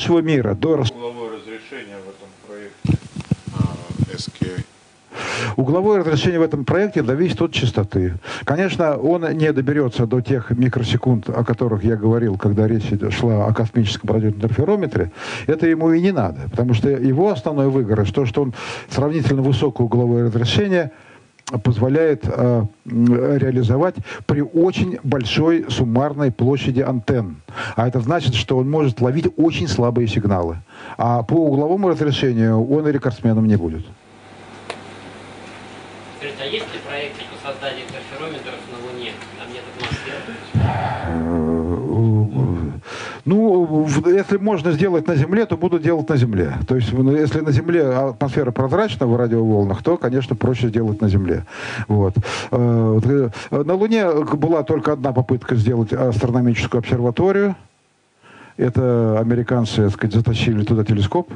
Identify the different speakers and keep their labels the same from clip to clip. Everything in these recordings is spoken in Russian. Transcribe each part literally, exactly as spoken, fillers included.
Speaker 1: всего мира до
Speaker 2: Угловое разрешение в этом проекте а, эс кей ай.
Speaker 1: Угловое разрешение в этом проекте зависит от частоты. Конечно, он не доберется до тех микросекунд, о которых я говорил, когда речь шла о космическом радиоинтерферометре. Это ему и не надо, потому что его основной выигрыш, то, что он сравнительно высокое угловое разрешение позволяет э, реализовать при очень большой суммарной площади антенн. А это значит, что он может ловить очень слабые сигналы. А по угловому разрешению он и рекордсменом не будет.
Speaker 3: Скажите, а есть ли проекты по созданию интерферометров на Луне? Там нет атмосферы?
Speaker 1: Ну, если можно сделать на Земле, то буду делать на Земле. То есть, если на Земле атмосфера прозрачна в радиоволнах, то, конечно, проще сделать на Земле. Вот. На Луне была только одна попытка сделать астрономическую обсерваторию. Это американцы, так сказать, затащили туда телескоп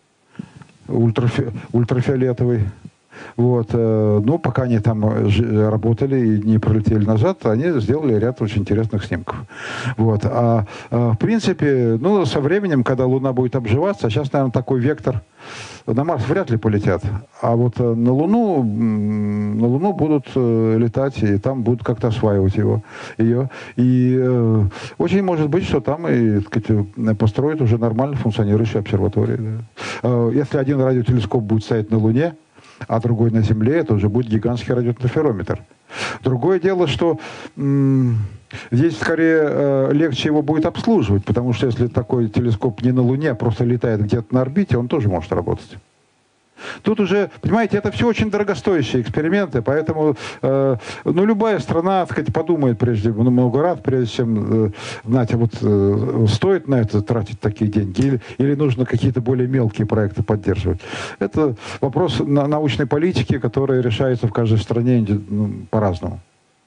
Speaker 1: ультрафи... ультрафиолетовый. Вот. Ну, пока они там работали и не пролетели назад, они сделали ряд очень интересных снимков. Вот. А, а в принципе, ну, со временем, когда Луна будет обживаться, а сейчас, наверное, такой вектор, на Марс вряд ли полетят, а вот на Луну, на Луну будут летать, и там будут как-то осваивать его, ее. И э, очень может быть, что там и, так сказать, построят уже нормально функционирующие обсерватории. Да. Э, если один радиотелескоп будет стоять на Луне, а другой на Земле, это уже будет гигантский радиоинтерферометр. Другое дело, что м- здесь скорее э, легче его будет обслуживать, потому что если такой телескоп не на Луне, а просто летает где-то на орбите, он тоже может работать. Тут уже, понимаете, это все очень дорогостоящие эксперименты, поэтому э, ну, любая страна, так сказать, подумает прежде, ну, много раз, прежде чем э, знать, а вот э, стоит на это тратить такие деньги, или, или нужно какие-то более мелкие проекты поддерживать. Это вопрос на, научной политики, который решается в каждой стране ну, по-разному.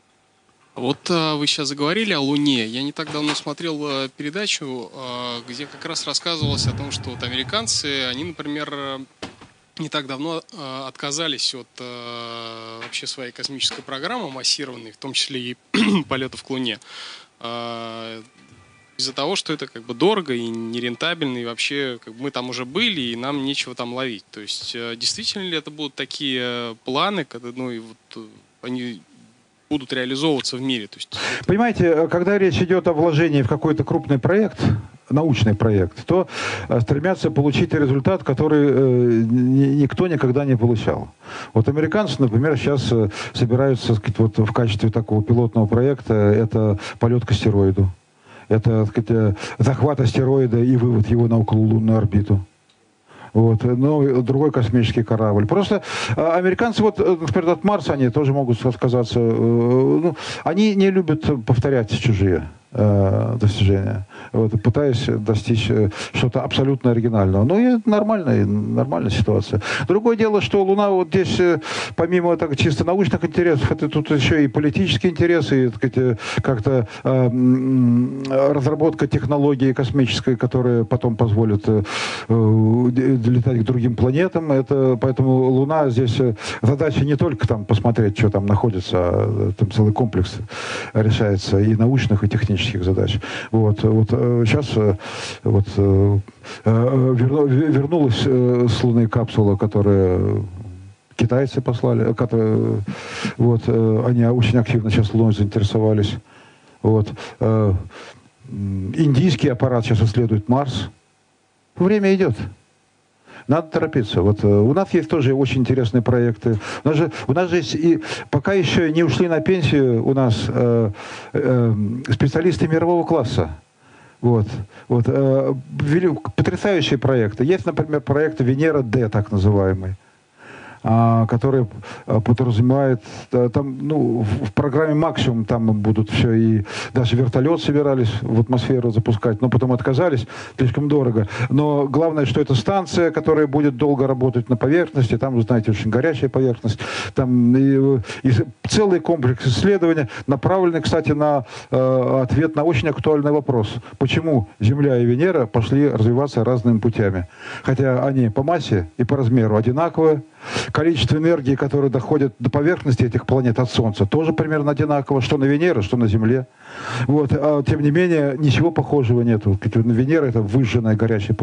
Speaker 4: Вот а, вы сейчас заговорили о Луне. Я не так давно смотрел а, передачу, а, где как раз рассказывалось о том, что вот американцы, они, например, не так давно э, отказались от э, вообще своей космической программы массированной, в том числе и полетов к Луне, э, из-за того, что это как бы дорого и нерентабельно, и вообще как бы мы там уже были, и нам нечего там ловить. То есть э, действительно ли это будут такие планы, когда, ну, и вот, они будут реализовываться в мире? То есть,
Speaker 1: понимаете, когда речь идет о вложении в какой-то крупный проект, научный проект, то стремятся получить результат, который э, никто никогда не получал. Вот американцы, например, сейчас собираются, так сказать, вот в качестве такого пилотного проекта это полет к астероиду. Это, так сказать, захват астероида и вывод его на окололунную орбиту. Вот, ну, другой космический корабль. Просто э, американцы, вот, например, от Марса они тоже могут отказаться. Э, ну, они не любят повторять чужие э, достижения, вот, пытаясь достичь э, что-то абсолютно оригинального. Ну, и это нормальная, нормальная ситуация. Другое дело, что Луна вот здесь, э, помимо так, чисто научных интересов, это тут еще и политические интересы, и, так сказать, как-то э, разработка технологии космической, которая потом позволит э, летать к другим планетам. Это, поэтому Луна здесь задача не только там посмотреть, что там находится, а там целый комплекс решается и научных, и технических задач. Вот, вот сейчас вот, верну, вернулась с Луны капсула, которая китайцы послали, которые, вот, они очень активно сейчас Луной заинтересовались. Вот. Индийский аппарат сейчас исследует Марс. Время идет. Надо торопиться. Вот, э, у нас есть тоже очень интересные проекты. У нас же, у нас же есть и пока еще не ушли на пенсию у нас э, э, специалисты мирового класса. Вот, вот, э, потрясающие проекты. Есть, например, проект Венера-Д, так называемый, который подразумевает, там, ну, в программе максимум там будут все, и даже вертолет собирались в атмосферу запускать, но потом отказались, слишком дорого. Но главное, что это станция, которая будет долго работать на поверхности, там, вы знаете, очень горячая поверхность, там и, и целый комплекс исследований, направленный, кстати, на э, ответ на очень актуальный вопрос. Почему Земля и Венера пошли развиваться разными путями? Хотя они по массе и по размеру одинаковые, количество энергии, которое доходит до поверхности этих планет от Солнца, тоже примерно одинаково, что на Венере, что на Земле. Вот. А, тем не менее, ничего похожего нету. Венера — это выжженная горячая